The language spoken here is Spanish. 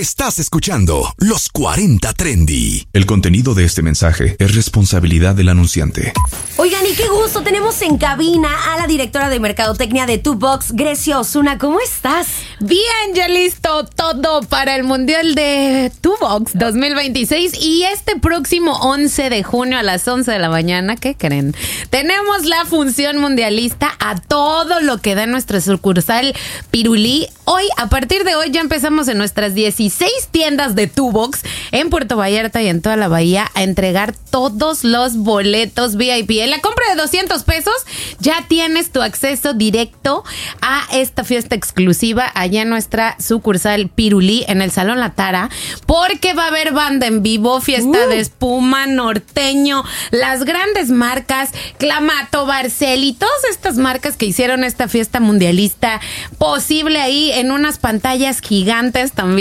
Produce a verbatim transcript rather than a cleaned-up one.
Estás escuchando Los cuarenta Trendy. El contenido de este mensaje es responsabilidad del anunciante. Oigan, y qué gusto, tenemos en cabina a la directora de Mercadotecnia de Two Box, Grecia Osuna. ¿Cómo estás? Bien, ya listo todo para el Mundial de Two Box dos mil veintiséis. Y este próximo once de junio a las once de la mañana, ¿qué creen? Tenemos la función mundialista a todo lo que da nuestra sucursal Pirulí. Hoy, a partir de hoy, ya empezamos en nuestras dieciséis tiendas de Two Box en Puerto Vallarta y en toda la bahía a entregar todos los boletos V I P. En la compra de doscientos pesos ya tienes tu acceso directo a esta fiesta exclusiva allá en nuestra sucursal Pirulí en el Salón La Tara, porque va a haber banda en vivo, fiesta uh. de espuma, norteño, las grandes marcas, Clamato, Barcel y todas estas marcas que hicieron esta fiesta mundialista posible ahí en unas pantallas gigantes también.